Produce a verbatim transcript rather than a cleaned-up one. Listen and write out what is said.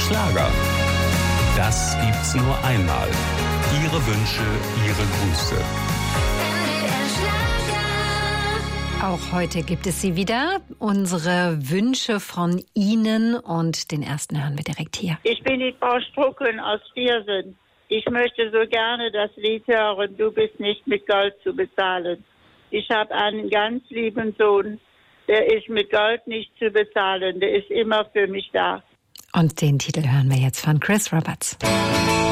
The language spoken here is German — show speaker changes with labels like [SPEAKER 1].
[SPEAKER 1] Schlager. Das gibt's nur einmal. Ihre Wünsche, Ihre Grüße.
[SPEAKER 2] Auch heute gibt es sie wieder, unsere Wünsche von Ihnen, und den ersten hören wir direkt hier.
[SPEAKER 3] Ich bin die Frau Strucken aus Viersen. Ich möchte so gerne das Lied hören, du bist nicht mit Gold zu bezahlen. Ich habe einen ganz lieben Sohn, der ist mit Gold nicht zu bezahlen, der ist immer für mich da.
[SPEAKER 2] Und den Titel hören wir jetzt von Chris Roberts.